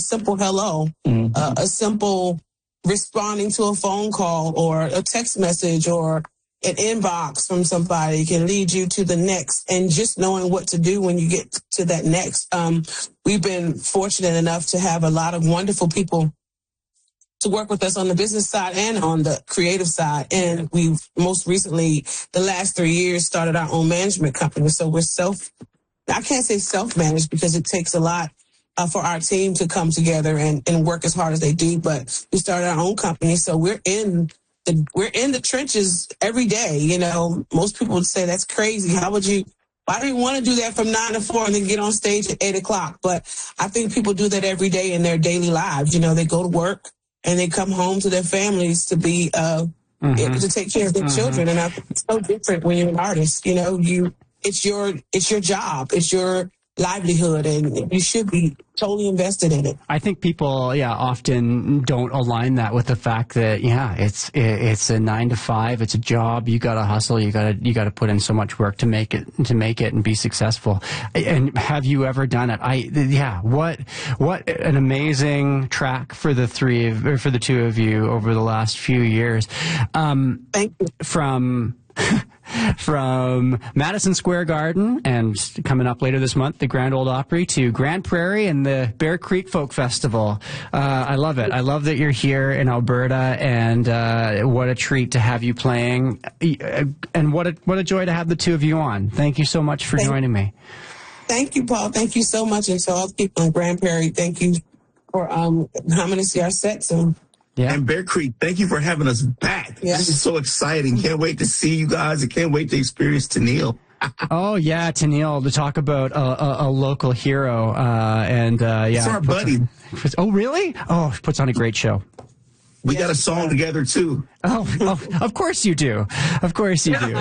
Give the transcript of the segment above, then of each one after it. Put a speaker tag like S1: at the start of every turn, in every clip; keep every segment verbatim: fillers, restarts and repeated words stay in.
S1: simple hello, mm-hmm. uh, a simple responding to a phone call or a text message or an inbox from somebody can lead you to the next, and just knowing what to do when you get to that next. Um, we've been fortunate enough to have a lot of wonderful people to work with us on the business side and on the creative side. And we've most recently, the last three years, started our own management company. So we're self, I can't say self-managed because it takes a lot uh, for our team to come together and, and work as hard as they do. But we started our own company. So we're in the, we're in the trenches every day. You know, most people would say that's crazy. How would you, why do you want to do that from nine to four and then get on stage at eight o'clock? But I think people do that every day in their daily lives. You know, they go to work and they come home to their families to be, uh, mm-hmm. able to take care of their mm-hmm. children. And I think it's so different when you're an artist. You know, you, it's your, it's your job. It's your livelihood, and you should be totally invested in it.
S2: I think people, yeah, often don't align that with the fact that, yeah, it's it's a nine to five, it's a job. You got to hustle. You got to you got to put in so much work to make it to make it and be successful. And have you ever done it? I yeah. What what an amazing track for the three of, or for the two of you over the last few years. Um,
S1: Thank you.
S2: From. From Madison Square Garden and coming up later this month, the Grand Ole Opry, to Grande Prairie and the Bear Creek Folk Festival. Uh, I love it. I love that you're here in Alberta, and uh, what a treat to have you playing, and what a what a joy to have the two of you on. Thank you so much for
S1: thank,
S2: joining me.
S1: Thank you, Paul. Thank you so much, and to all the people in Grande Prairie, thank you for um, coming to see our set soon.
S3: Yeah. And Bear Creek, thank you for having us back. Yeah. This is so exciting. Can't wait to see you guys. I can't wait to experience Tennille.
S2: Oh, yeah, Tennille, to talk about a, a, a local hero. Uh, and uh, yeah,
S3: it's our buddy.
S2: On, oh, really? Oh, puts on a great show.
S3: We got a song together, too.
S2: Oh, oh, of course you do. Of course you do.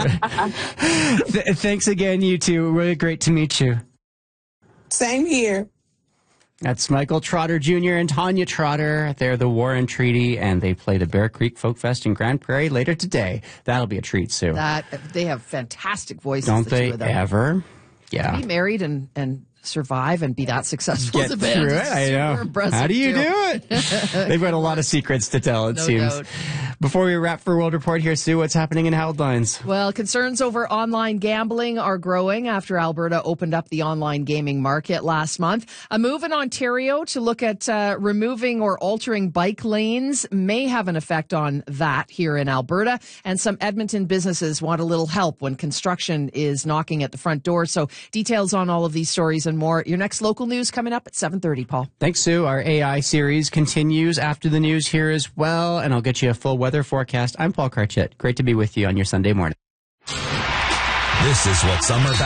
S2: Th- thanks again, you two. Really great to meet you.
S1: Same here.
S2: That's Michael Trotter Junior and Tanya Trotter. They're the War and Treaty, and they play the Bear Creek Folk Fest in Grande Prairie later today. That'll be a treat, Sue.
S4: That they have fantastic voices.
S2: Don't
S4: the
S2: they
S4: two of them.
S2: ever? Yeah.
S4: To be married and, and survive and be that successful
S2: Get
S4: as a band.
S2: Through it, I know. How do you
S4: too.
S2: do it? They've got a lot of secrets to tell, it
S4: no
S2: seems.
S4: Doubt.
S2: Before we wrap for World Report here, Sue, what's happening in headlines?
S4: Well, concerns over online gambling are growing after Alberta opened up the online gaming market last month. A move in Ontario to look at uh, removing or altering bike lanes may have an effect on that here in Alberta. And some Edmonton businesses want a little help when construction is knocking at the front door. So details on all of these stories and more. Your next local news coming up at seven thirty, Paul.
S2: Thanks, Sue. Our A I series continues after the news here as well, and I'll get you a full weather forecast. I'm Paul Carchett. Great to be with you on your Sunday morning.
S5: This is what summer